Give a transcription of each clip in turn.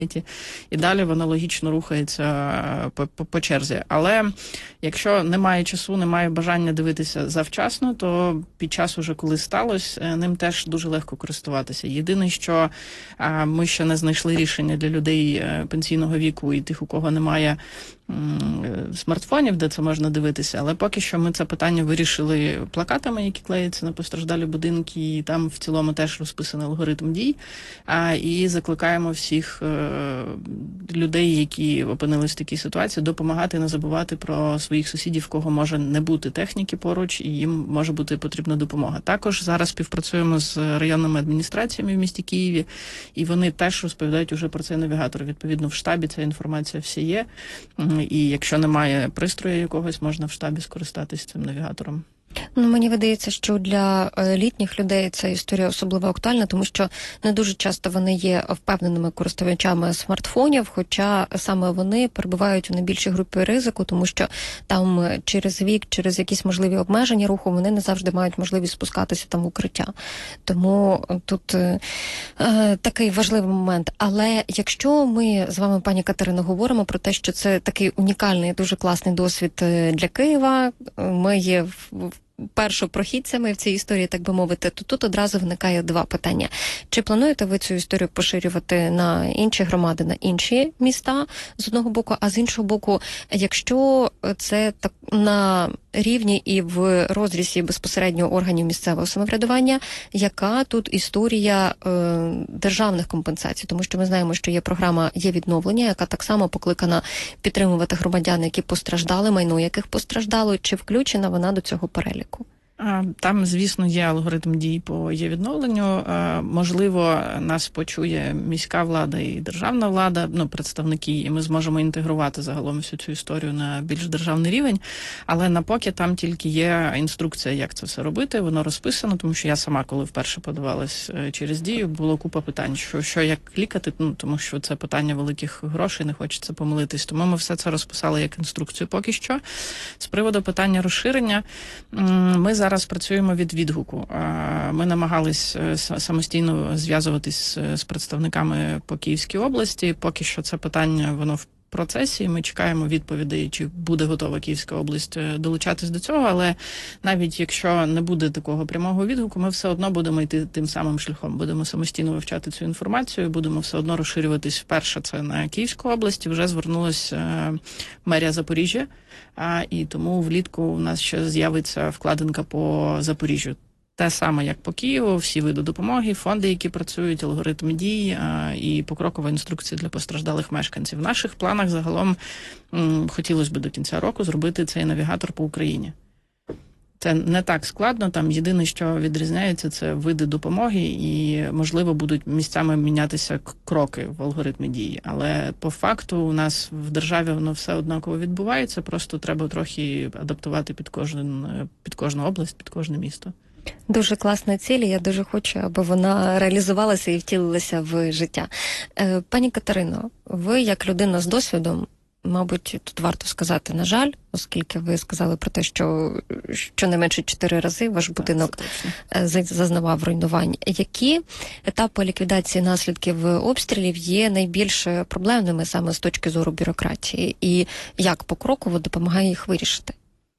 і далі воно логічно рухається по черзі. Але якщо немає часу, немає бажання дивитися завчасно, то під час уже коли сталося, ним теж дуже легко користуватися. Єдине, що ми ще не знайшли рішення для людей пенсійного віку і тих, у кого немає смартфонів, де це можна дивитися, але поки що ми це питання вирішили плакатами, які клеються на постраждалі будинки, і там в цілому теж розписаний алгоритм дій, і закликаємо всіх людей, які опинились в такій ситуації, допомагати, не забувати про своїх сусідів, в кого може не бути техніки поруч, і їм може бути потрібна допомога. Також зараз співпрацюємо з районними адміністраціями в місті Києві, і вони теж розповідають уже про цей навігатор. Відповідно, в штабі ця інформація вся є, і якщо немає пристрою якогось, можна в штабі скористатися цим навігатором. Ну, мені видається, що для літніх людей ця історія особливо актуальна, тому що не дуже часто вони є впевненими користувачами смартфонів, хоча саме вони перебувають у найбільшій групі ризику, тому що там через вік, через якісь можливі обмеження руху, вони не завжди мають можливість спускатися там в укриття. Тому тут такий важливий момент. Але якщо ми з вами, пані Катерино, говоримо про те, що це такий унікальний, дуже класний досвід для Києва, ми є першопрохідцями в цій історії, так би мовити, то тут одразу виникає два питання. Чи плануєте ви цю історію поширювати на інші громади, на інші міста, з одного боку, а з іншого боку, якщо це так на рівні і в розрізі безпосередньо органів місцевого самоврядування, яка тут історія державних компенсацій? Тому що ми знаємо, що є програма «Є відновлення», яка так само покликана підтримувати громадян, які постраждали, майно яких постраждало, чи включена вона до цього переліку? Там, звісно, є алгоритм дій по є відновленню. Можливо, нас почує міська влада і державна влада, представники, і ми зможемо інтегрувати загалом всю цю історію на більш державний рівень. Але напоки там тільки є інструкція, як це все робити. Воно розписано, тому що я сама, коли вперше подавалась через дію, було купа питань, що як клікати, тому що це питання великих грошей, не хочеться помилитись. Тому ми все це розписали як інструкцію поки що. З приводу питання розширення, ми зараз працюємо від відгуку. Ми намагались самостійно зв'язуватись з представниками по Київській області. Поки що це питання, воно в процесі. Ми чекаємо відповідей, чи буде готова Київська область долучатись до цього. Але навіть якщо не буде такого прямого відгуку, ми все одно будемо йти тим самим шляхом. Будемо самостійно вивчати цю інформацію, будемо все одно розширюватись. Вперше це на Київську область. Вже звернулася мерія Запоріжжя. І тому влітку у нас ще з'явиться вкладинка по Запоріжжю. Те саме, як по Києву, всі види допомоги, фонди, які працюють, алгоритми дій і покрокова інструкція для постраждалих мешканців. В наших планах загалом хотілося б до кінця року зробити цей навігатор по Україні. Це не так складно, там єдине, що відрізняється, це види допомоги і, можливо, будуть місцями мінятися кроки в алгоритмі дії. Але по факту у нас в державі воно все однаково відбувається, просто треба трохи адаптувати під кожну область, під кожне місто. Дуже класна ціль, я дуже хочу, аби вона реалізувалася і втілилася в життя. Пані Катерино, ви як людина з досвідом, мабуть, тут варто сказати, на жаль, оскільки ви сказали про те, що щонайменше 4 рази ваш будинок зазнавав руйнувань. Які етапи ліквідації наслідків обстрілів є найбільш проблемними саме з точки зору бюрократії? І як покроково допомагає їх вирішити?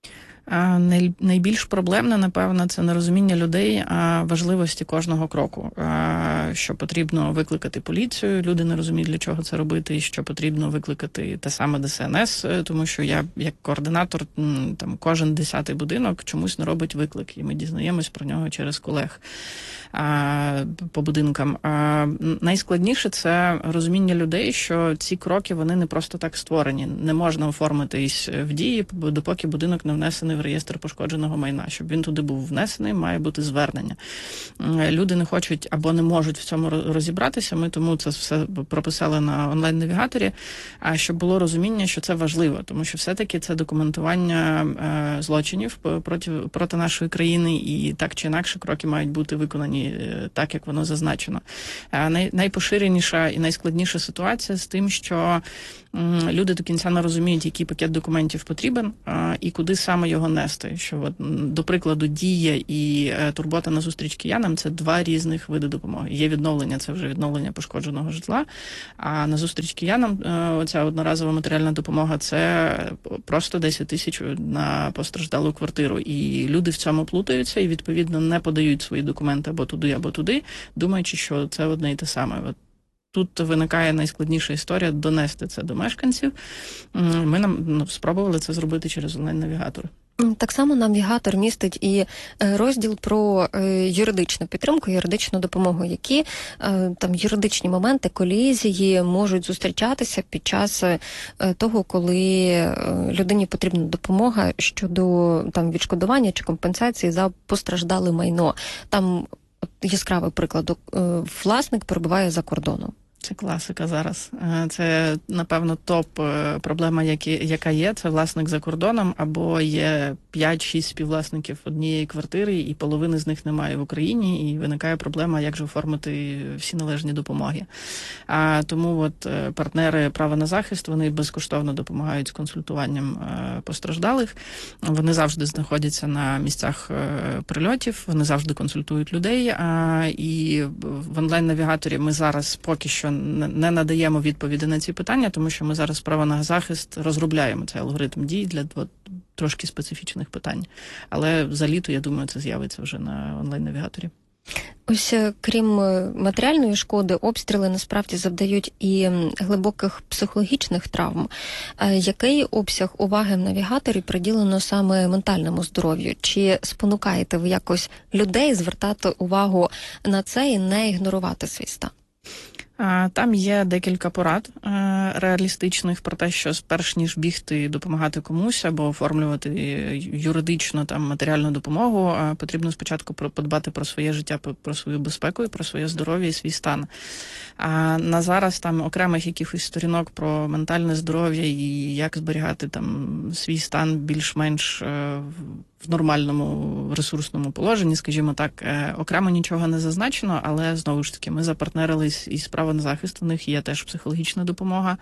Найбільш проблемне, напевно, це нерозуміння людей важливості кожного кроку. Що потрібно викликати поліцію, люди не розуміють, для чого це робити, і що потрібно викликати те саме ДСНС, тому що я, як координатор, там кожен 10-й будинок чомусь не робить виклик, і ми дізнаємось про нього через колег по будинкам. Найскладніше – це розуміння людей, що ці кроки, вони не просто так створені. Не можна оформитись в дії, допоки будинок не внесений в реєстр пошкодженого майна. Щоб він туди був внесений, має бути звернення. Люди не хочуть або не можуть в цьому розібратися, ми тому це все прописали на онлайн-навігаторі, щоб було розуміння, що це важливо, тому що все-таки це документування злочинів проти нашої країни, і так чи інакше кроки мають бути виконані так, як воно зазначено. Найпоширеніша і найскладніша ситуація з тим, що люди до кінця не розуміють, який пакет документів потрібен і куди саме його цього нести. Що, от, до прикладу, Дія і турбота на зустріч киянам – це два різних види допомоги. Є відновлення, це вже відновлення пошкодженого житла, а на зустріч киянам оця одноразова матеріальна допомога – це просто 10 тисяч на постраждалу квартиру. І люди в цьому плутаються і, відповідно, не подають свої документи або туди, думаючи, що це одне і те саме. От тут виникає найскладніша історія донести це до мешканців. Ми спробували це зробити через онлайн-навігатор. Так само навігатор містить і розділ про юридичну підтримку, юридичну допомогу, які там юридичні моменти, колізії можуть зустрічатися під час того, коли людині потрібна допомога щодо там відшкодування чи компенсації за постраждале майно. Там яскравий приклад, власник перебуває за кордоном. Це класика зараз. Це, напевно, топ-проблема, яка є. Це власник за кордоном, або є 5-6 співвласників однієї квартири, і половини з них немає в Україні, і виникає проблема, як же оформити всі належні допомоги. Тому от партнери права на захист, вони безкоштовно допомагають з консультуванням постраждалих. Вони завжди знаходяться на місцях прильотів, вони завжди консультують людей. І в онлайн-навігаторі ми зараз поки що не надаємо відповіді на ці питання, тому що ми зараз право на захист розробляємо цей алгоритм дій для трошки специфічних питань. Але за літо, я думаю, це з'явиться вже на онлайн-навігаторі. Ось крім матеріальної шкоди, обстріли насправді завдають і глибоких психологічних травм. Який обсяг уваги в навігаторі приділено саме ментальному здоров'ю? Чи спонукаєте ви якось людей звертати увагу на це і не ігнорувати свій стан? Там є декілька порад реалістичних про те, що перш ніж бігти допомагати комусь або оформлювати юридично там матеріальну допомогу, потрібно спочатку подбати про своє життя, про свою безпеку, і про своє здоров'я і свій стан. А на зараз там окремих якихось сторінок про ментальне здоров'я і як зберігати там свій стан більш-менш в нормальному ресурсному положенні, скажімо так, окремо нічого не зазначено, але, знову ж таки, ми запартнерились із право на захист, у них є теж психологічна допомога,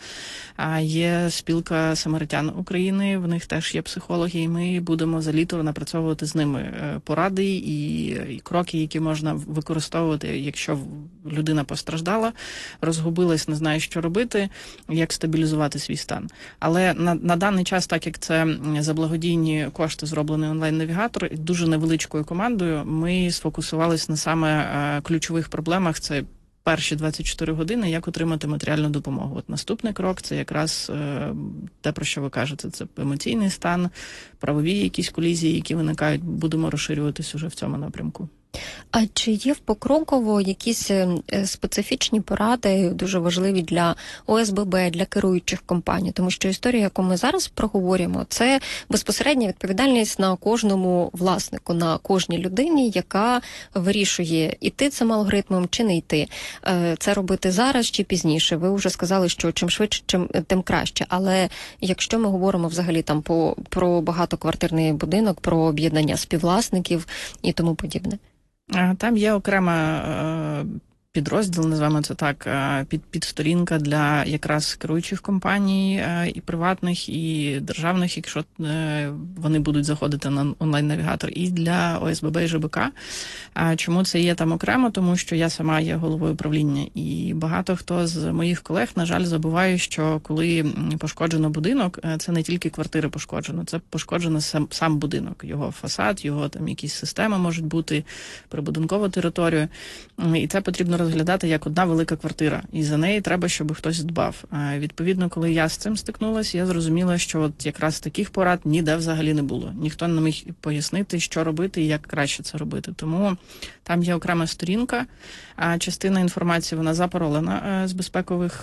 є спілка самаритян України, в них теж є психологи, і ми будемо за літо напрацьовувати з ними поради і кроки, які можна використовувати, якщо людина постраждала, розгубилась, не знає, що робити, як стабілізувати свій стан. Але на даний час, так як це за благодійні кошти зроблений онлайн-навігатор, дуже невеличкою командою ми сфокусувалися на саме ключових проблемах. Це перші 24 години, як отримати матеріальну допомогу. От наступний крок – це якраз те, про що ви кажете. Це емоційний стан, правові якісь колізії, які виникають. Будемо розширюватись уже в цьому напрямку. А чи є покроково якісь специфічні поради, дуже важливі для ОСББ, для керуючих компаній? Тому що історія, яку ми зараз проговорюємо, це безпосередня відповідальність на кожному власнику, на кожній людині, яка вирішує, іти цим алгоритмом чи не йти. Це робити зараз чи пізніше. Ви вже сказали, що чим швидше, тим краще. Але якщо ми говоримо взагалі там про багатоквартирний будинок, про об'єднання співвласників і тому подібне. Там є окрема підрозділ, називаємо це так, підсторінка для якраз керуючих компаній, і приватних, і державних, якщо вони будуть заходити на онлайн-навігатор, і для ОСББ і ЖБК. Чому це є там окремо? Тому що я сама є головою правління, і багато хто з моїх колег, на жаль, забуває, що коли пошкоджено будинок, це не тільки квартири пошкоджено, це пошкоджено сам будинок, його фасад, його там якісь системи можуть бути, прибудинкова територія, і це потрібно розглядати як одна велика квартира, і за неї треба, щоб хтось дбав. Відповідно, коли я з цим стикнулася, я зрозуміла, що от якраз таких порад ніде взагалі не було. Ніхто не міг пояснити, що робити і як краще це робити. Тому там є окрема сторінка, а частина інформації, вона запаролена з безпекових,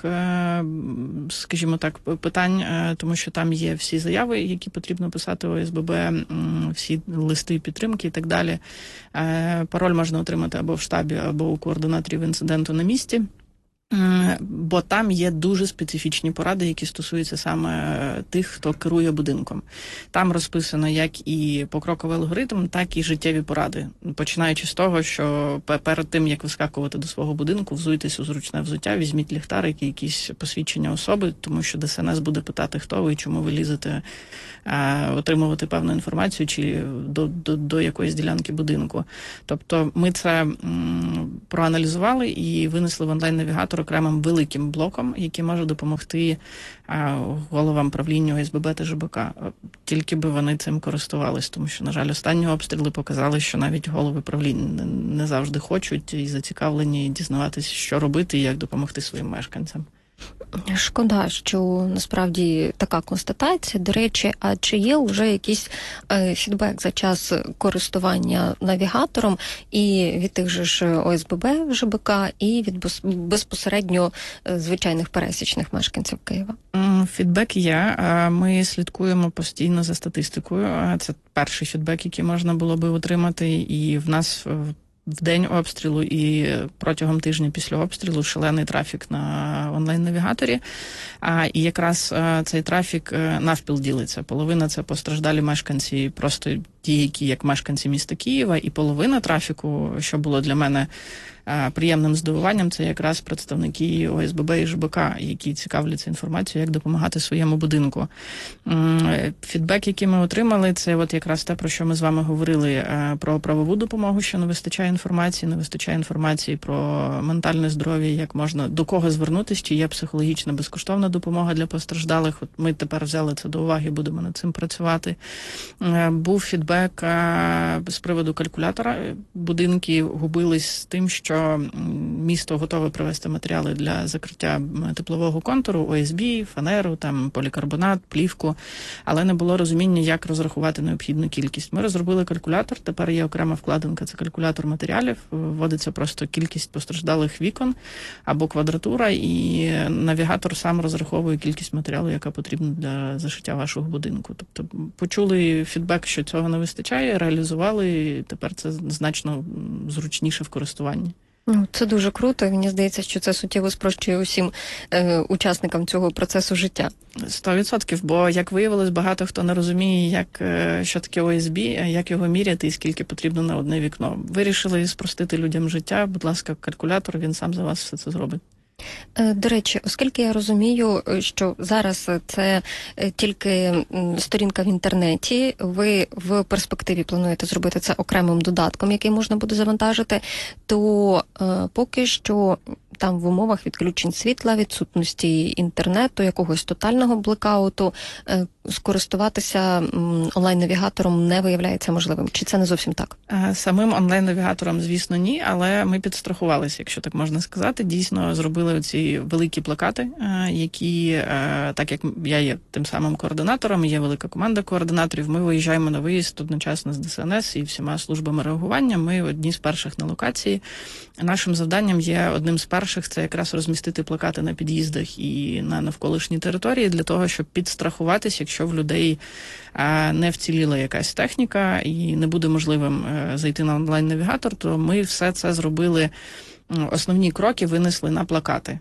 скажімо так, питань, тому що там є всі заяви, які потрібно писати ОСББ, всі листи підтримки і так далі. Пароль можна отримати або в штабі, або у координаторів інциденту на місці. Бо там є дуже специфічні поради, які стосуються саме тих, хто керує будинком. Там розписано як і покроковий алгоритм, так і життєві поради. Починаючи з того, що перед тим, як вискакувати до свого будинку, взуйтесь у зручне взуття, візьміть ліхтарик і якісь посвідчення особи, тому що ДСНС буде питати, хто ви і чому ви лізете отримувати певну інформацію чи до якоїсь ділянки будинку. Тобто ми це проаналізували і винесли в онлайн-навігатор окремим великим блоком, який може допомогти головам правління ОСББ та ЖБК. Тільки би вони цим користувались, тому що, на жаль, останні обстріли показали, що навіть голови правлінь не завжди хочуть і зацікавлені дізнаватися, що робити і як допомогти своїм мешканцям. Шкода, що насправді така констатація. До речі, а чи є вже якийсь фідбек за час користування навігатором і від тих же ж ОСББ, ЖБК, і від безпосередньо звичайних пересічних мешканців Києва? Фідбек є. Ми слідкуємо постійно за статистикою. Це перший фідбек, який можна було би отримати, і в нас в день обстрілу і протягом тижня після обстрілу шалений трафік на онлайн-навігаторі. І якраз цей трафік навпіл ділиться. Половина – це постраждалі мешканці, просто ті, які як мешканці міста Києва, і половина трафіку, що було для мене приємним здивуванням, це якраз представники ОСББ і ЖБК, які цікавляться інформацією, як допомагати своєму будинку. Фідбек, який ми отримали, це от якраз те, про що ми з вами говорили, про правову допомогу, що не вистачає інформації про ментальне здоров'я, як можна, до кого звернутися, чи є психологічна безкоштовна допомога для постраждалих. От ми тепер взяли це до уваги, будемо над цим працювати. Був фідбек з приводу калькулятора. Будинки губились з тим, що місто готове привезти матеріали для закриття теплового контуру, ОСБ, фанеру, там полікарбонат, плівку, але не було розуміння, як розрахувати необхідну кількість. Ми розробили калькулятор, тепер є окрема вкладинка, це калькулятор матеріалів, вводиться просто кількість постраждалих вікон або квадратура, і навігатор сам розраховує кількість матеріалу, яка потрібна для зашиття вашого будинку. Тобто почули фідбек, що цього не вистачає, реалізували, і тепер це значно зручніше в користуванні. Це дуже круто. Мені здається, що це суттєво спрощує усім учасникам цього процесу життя. 100%, бо, як виявилось, багато хто не розуміє, що таке ОСБ, як його міряти і скільки потрібно на одне вікно. Вирішили спростити людям життя, будь ласка, калькулятор, він сам за вас все це зробить. До речі, оскільки я розумію, що зараз це тільки сторінка в інтернеті, ви в перспективі плануєте зробити це окремим додатком, який можна буде завантажити, то поки що там в умовах відключень світла, відсутності інтернету, якогось тотального блекауту, скористуватися онлайн-навігатором не виявляється можливим. Чи це не зовсім так? Самим онлайн-навігатором, звісно, ні, але ми підстрахувалися, якщо так можна сказати. Дійсно, зробили оці великі плакати, які, так як я є тим самим координатором, є велика команда координаторів, ми виїжджаємо на виїзд одночасно з ДСНС і всіма службами реагування. Ми одні з перших на локації. Нашим завданням є одним з перших, це якраз розмістити плакати на під'їздах і на навколишній території для того, щоб підстрахуватись, якщо в людей не вціліла якась техніка і не буде можливим зайти на онлайн-навігатор, то ми все це зробили, основні кроки винесли на плакати.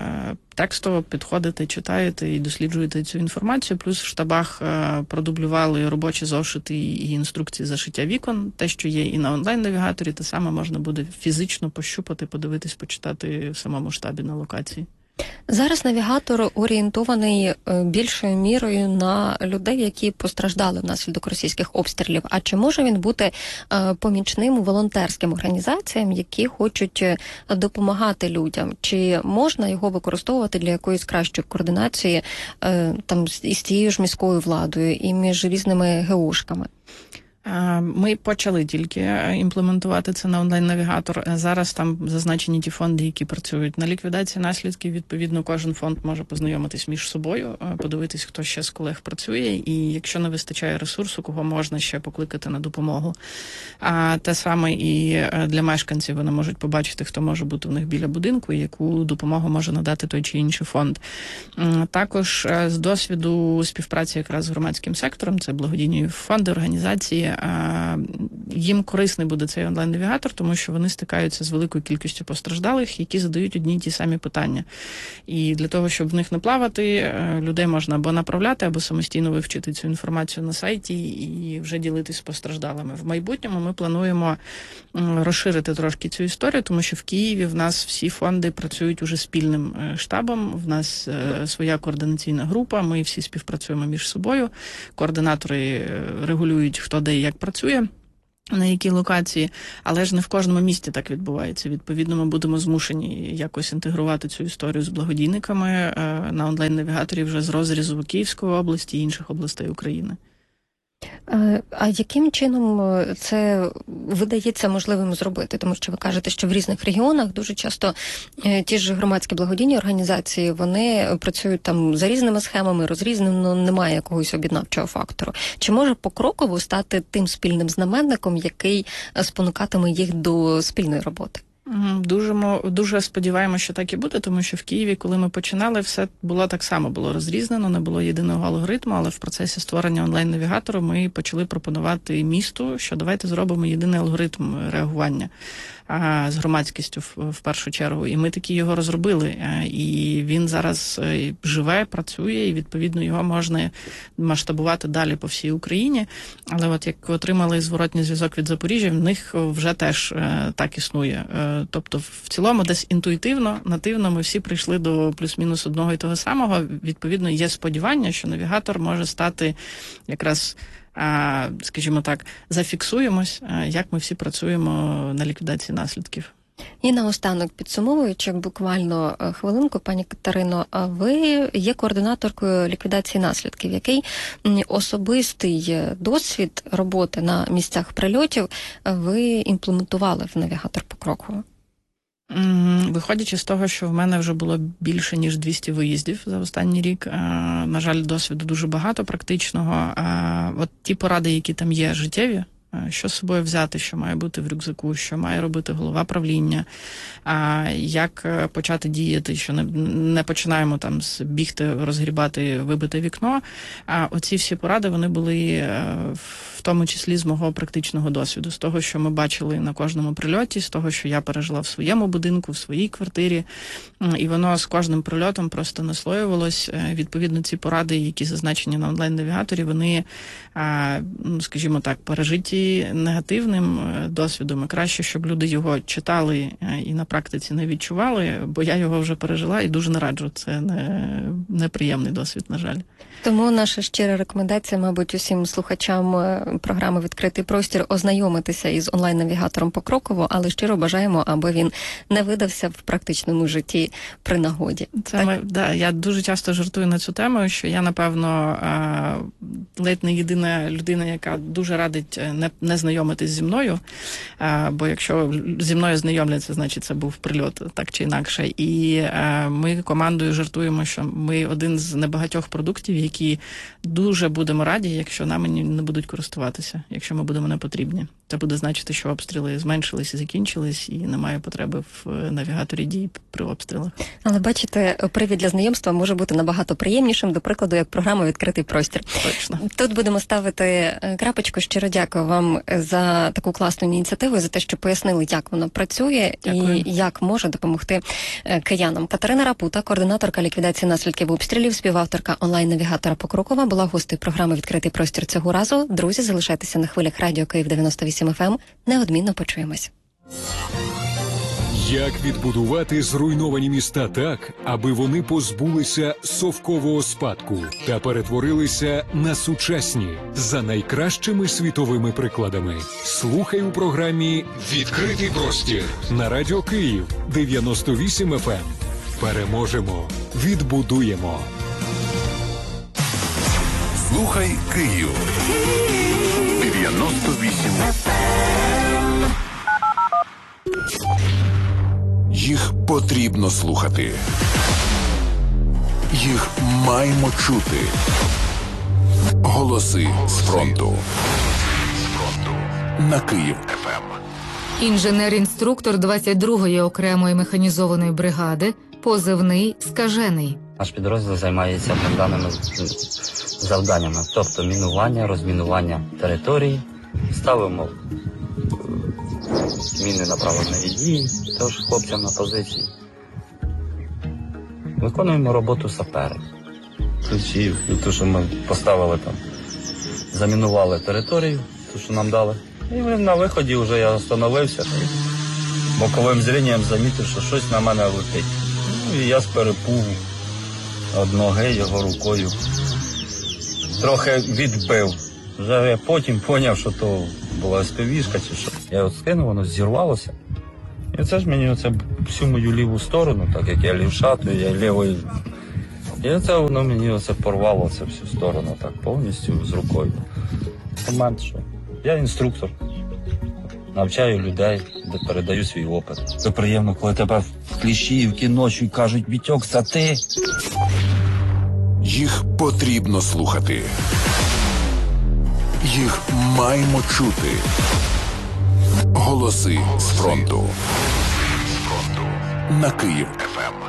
Текстово підходите, читаєте і досліджуєте цю інформацію, плюс в штабах продублювали робочі зошити і інструкції зашиття вікон, те, що є і на онлайн-навігаторі, те саме можна буде фізично пощупати, подивитись, почитати в самому штабі на локації. Зараз навігатор орієнтований більшою мірою на людей, які постраждали внаслідок російських обстрілів. А чи може він бути помічним волонтерським організаціям, які хочуть допомагати людям? Чи можна його використовувати для якоїсь кращої координації там із тією ж міською владою і між різними ГОшками? Ми почали тільки імплементувати це на онлайн-навігатор. Зараз там зазначені ті фонди, які працюють на ліквідації наслідків. Відповідно, кожен фонд може познайомитись між собою, подивитись, хто ще з колег працює, і якщо не вистачає ресурсу, кого можна ще покликати на допомогу. А те саме і для мешканців вони можуть побачити, хто може бути в них біля будинку і яку допомогу може надати той чи інший фонд. Також з досвіду співпраці якраз з громадським сектором, це благодійні фонди, організації, їм корисний буде цей онлайн-навігатор, тому що вони стикаються з великою кількістю постраждалих, які задають одні й ті самі питання. І для того, щоб в них не плавати, людей можна або направляти, або самостійно вивчити цю інформацію на сайті і вже ділитись з постраждалими. В майбутньому ми плануємо розширити трошки цю історію, тому що в Києві в нас всі фонди працюють уже спільним штабом, в нас своя координаційна група, ми всі співпрацюємо між собою, координатори регулюють, хто де і як працює, на якій локації, але ж не в кожному місті так відбувається. Відповідно, ми будемо змушені якось інтегрувати цю історію з благодійниками на онлайн-навігаторі вже з розрізу Київської області і інших областей України. А яким чином це видається можливим зробити? Тому що ви кажете, що в різних регіонах дуже часто ті ж громадські благодійні організації, вони працюють там за різними схемами, розрізнено, немає якогось об'єднавчого фактору. Чи може покроково стати тим спільним знаменником, який спонукатиме їх до спільної роботи? Дуже сподіваємося, що так і буде, тому що в Києві, коли ми починали, все було так само, було розрізнено, не було єдиного алгоритму, але в процесі створення онлайн-навігатору ми почали пропонувати місту, що давайте зробимо єдиний алгоритм реагування з громадськістю в першу чергу. І ми таки його розробили. І він зараз живе, працює, і відповідно його можна масштабувати далі по всій Україні. Але от як отримали зворотній зв'язок від Запоріжжя, в них вже теж так існує. Тобто в цілому десь інтуїтивно, нативно ми всі прийшли до плюс-мінус одного і того самого. Відповідно, є сподівання, що навігатор може стати якраз, скажімо так, зафіксуємось, як ми всі працюємо на ліквідації наслідків. І наостанок, підсумовуючи буквально хвилинку, пані Катерино, ви є координаторкою ліквідації наслідків. Який особистий досвід роботи на місцях прильотів ви імплементували в навігатор покроково? Виходячи з того, що в мене вже було більше, ніж 200 виїздів за останній рік, на жаль, досвіду дуже багато практичного. От ті поради, які там є, життєві, що з собою взяти, що має бути в рюкзаку, що має робити голова правління, як почати діяти, що не починаємо там бігти, розгрібати, вибити вікно. Оці всі поради, вони були в тому числі з мого практичного досвіду, з того, що ми бачили на кожному прильоті, з того, що я пережила в своєму будинку, в своїй квартирі, і воно з кожним прильотом просто наслоювалось. Відповідно, ці поради, які зазначені на онлайн-навігаторі, вони, скажімо так, пережиті негативним досвідом. І краще, щоб люди його читали і на практиці не відчували, бо я його вже пережила і дуже не раджу. Це неприємний досвід, на жаль. Тому наша щира рекомендація, мабуть, усім слухачам програми «Відкритий простір» ознайомитися із онлайн-навігатором покроково, але щиро бажаємо, аби він не видався в практичному житті при нагоді. Я дуже часто жартую на цю тему, що я, напевно, ледь не єдина людина, яка дуже радить не знайомитись зі мною, бо якщо зі мною знайомляться, значить це був прильот, так чи інакше. І ми командою жартуємо, що ми один з небагатьох продуктів, які дуже будемо раді, якщо нами не будуть користуватися, якщо ми будемо не потрібні. Це буде значити, що обстріли зменшились і закінчились, і немає потреби в навігаторі дій при обстрілах. Але бачите, привід для знайомства може бути набагато приємнішим, до прикладу, як програма «Відкритий простір». Точно. Тут будемо ставити крапочку. Щиро дякую вам за таку класну ініціативу, за те, що пояснили, як вона працює. Дякую. І як може допомогти киянам. Катерина Рапута, координаторка ліквідації наслідків обстрілів, співавторка онлайн-навігатора покрокова, була гостею програми «Відкритий простір» цього разу. Друзі, залишайтеся на хвилях Радіо Київ 98 FM. Неодмінно почуємось. Як відбудувати зруйновані міста так, аби вони позбулися совкового спадку та перетворилися на сучасні за найкращими світовими прикладами? Слухай у програмі «Відкритий простір» на Радіо Київ 98 FM. Переможемо, відбудуємо. Слухай Київ 98 FM. Їх потрібно слухати. Їх маємо чути. Голоси з фронту. На Київ ФМ. Інженер-інструктор 22-ї окремої механізованої бригади, позивний «Скажений». Наш підрозділ займається даними завданнями, тобто мінування, розмінування територій, ставимо міни направленої дії, теж хлопцям на позиції. Виконуємо роботу саперів. Ключів, і те, що ми поставили там, замінували територію, те, що нам дали. І на виході вже я остановився, боковим зрінням замітив, що щось на мене летить. Ну, і я з перепугу од ноги його рукою трохи відбив. Вже я потім зрозумів, що то була СПВ-шка чи що. Я от скинув, воно зірвалося. І це ж мені оце всю мою ліву сторону, так як я лівша, то я лівою. І оце воно мені оце порвало це всю сторону, так повністю з рукою. Момент, що я інструктор, навчаю людей, де передаю свій опит. Це приємно, коли тебе в Кліщіївці ночі кажуть: Вітьок, це ти? Їх потрібно слухати. Їх маємо чути. Голоси з фронту. На Київ ФМ.